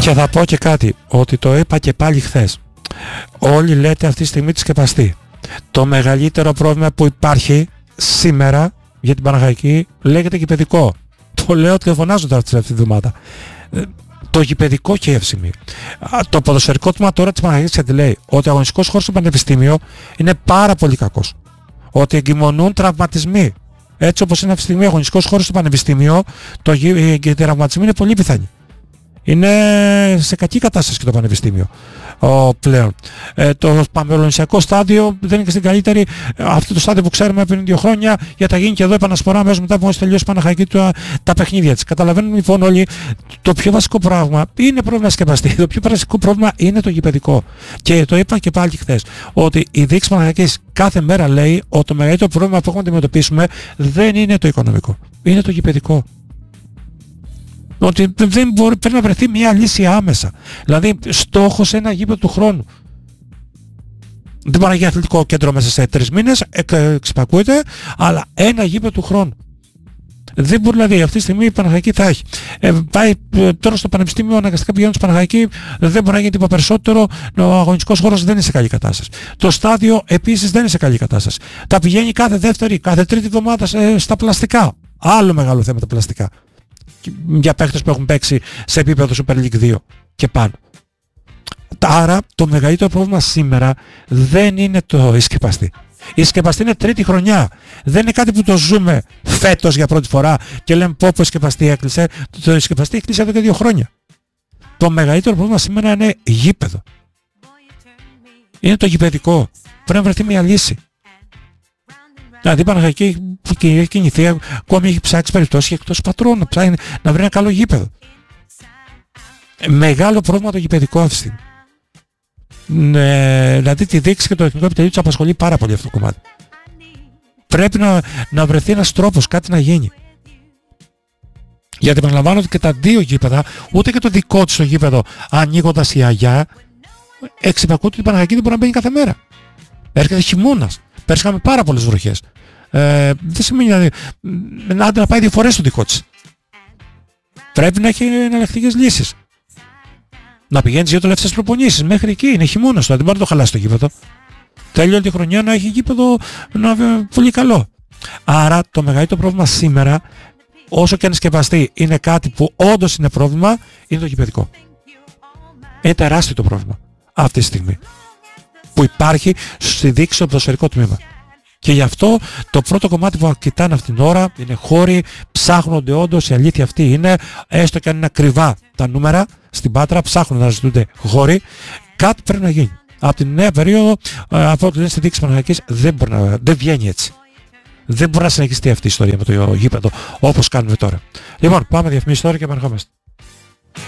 Και θα πω και κάτι, ότι το είπα και πάλι χθες. Όλοι λέτε αυτή τη στιγμή τη σκεπαστή. Το μεγαλύτερο πρόβλημα που υπάρχει σήμερα για την Παναχαϊκή λέγεται γηπεδικό. Το λέω και φωνάζω τώρα αυτή τη εβδομάδα. Το γηπεδικό και εύσημη. Το ποδοσφαιρικό τμήμα τώρα της Παναχαϊκής γιατί λέει ότι ο αγωνιστικός χώρος στο πανεπιστήμιο είναι πάρα πολύ κακός. Ότι εγκυμονούν τραυματισμοί. Έτσι όπως είναι αυτή τη στιγμή ο αγωνιστικός χώρος στο πανεπιστήμιο, οι τραυματισμοί είναι πολύ πιθανοί. Είναι σε κακή κατάσταση και το πανεπιστήμιο πλέον. Το παμελονισιακό στάδιο δεν είναι και στην καλύτερη. Αυτό το στάδιο που ξέρουμε πριν 2 χρόνια για τα γίνει και εδώ επανασπορά μέσα μετά που μόλις τελειώσει η Παναχαϊκή τα παιχνίδια της. Καταλαβαίνουμε λοιπόν όλοι το πιο βασικό πράγμα είναι πρόβλημα σκεπαστή. Το πιο βασικό πρόβλημα είναι το γηπεδικό. Και το είπα και πάλι χθες ότι η διοίκηση Παναχαϊκής κάθε μέρα λέει ότι το μεγαλύτερο πρόβλημα που έχουμε να αντιμετωπίσουμε δεν είναι το οικονομικό. Είναι το γηπεδικό. Ότι δεν μπορεί, πρέπει να βρεθεί μια λύση άμεσα. Δηλαδή στόχος ένα γήπεδο του χρόνου. Δεν μπορεί να γίνει αθλητικό κέντρο μέσα σε 3 μήνες, εξυπακούεται, αλλά ένα γήπεδο του χρόνου. Δεν μπορεί δηλαδή αυτή τη στιγμή η Παναχαϊκή θα έχει. Πάει τώρα στο πανεπιστήμιο αναγκαστικά πηγαίνουν στην Παναχαϊκή, δεν μπορεί να γίνει τίποτα περισσότερο, ο αγωνιστικός χώρος δεν είναι σε καλή κατάσταση. Το στάδιο επίσης δεν είναι σε καλή κατάσταση. Τα πηγαίνει κάθε δεύτερη, κάθε τρίτη εβδομάδα στα πλαστικά. Άλλο μεγάλο θέμα τα πλαστικά. Για παίκτες που έχουν παίξει σε επίπεδο Super League 2 και πάνω. Άρα το μεγαλύτερο πρόβλημα σήμερα δεν είναι η σκεπαστή. Η σκεπαστή είναι τρίτη χρονιά. Δεν είναι κάτι που το ζούμε φέτος για πρώτη φορά και λέμε πω η σκεπαστή έκλεισε. Η σκεπαστή έκλεισε εδώ και 2 χρόνια. Το μεγαλύτερο πρόβλημα σήμερα είναι γήπεδο. Είναι το γηπεδικό. Πρέπει να βρεθεί μια λύση. Δηλαδή η Παναχαϊκή που έχει κινηθεί, ακόμη έχει ψάξει περιπτώσεις και εκτός πατρών να ψάχνει να βρει ένα καλό γήπεδο. Μεγάλο πρόβλημα το γηπεδικό αυτή τη στιγμή. Δηλαδή τη δείξη και το εθνικό επιτελείο τους απασχολεί πάρα πολύ αυτό το κομμάτι. Πρέπει να βρεθεί ένας τρόπος, κάτι να γίνει. Γιατί επαναλαμβάνω ότι και τα 2 γήπεδα, ούτε και το δικό τους το γήπεδο ανοίγοντας η Αγιά, εξυπακούει ότι η Παναχαϊκή δεν μπορεί να μπαίνει κάθε μέρα. Έρχεται χειμώνας. Πέρσι είχαμε πάρα πολλές βροχές. Δεν σημαίνει δηλαδή άντε να πάει 2 φορές στο δικό της. Πρέπει να έχει εναλλακτικές λύσεις. Να πηγαίνεις για το τελευταίες προπονήσεις. Μέχρι εκεί είναι χειμώνας τώρα. Δεν μπορεί να το χαλάσει το γήπεδο. Τέλειω τη χρονιά να έχει γήπεδο πολύ καλό. Άρα το μεγαλύτερο πρόβλημα σήμερα, όσο και αν σκεπαστεί, είναι κάτι που όντως είναι πρόβλημα, είναι το γηπεδικό. Είναι τεράστιο το πρόβλημα αυτή τη στιγμή που υπάρχει στη δείξη στο ποδοσφαιρικό τμήμα. Και γι' αυτό το πρώτο κομμάτι που κοιτάνε αυτήν την ώρα είναι χώροι, ψάχνονται όντως, η αλήθεια αυτή είναι, έστω και αν είναι ακριβά τα νούμερα στην Πάτρα, ψάχνουν να ζητούνται χώροι, κάτι πρέπει να γίνει. Από την νέα περίοδο, από ό,τι λένε στη δείξη Παναχαϊκής, δεν βγαίνει έτσι. Δεν μπορεί να συνεχιστεί αυτή η ιστορία με το γήπεδο όπως κάνουμε τώρα. Λοιπόν, πάμε διαφημίσεις τώρα και επανερχόμαστε.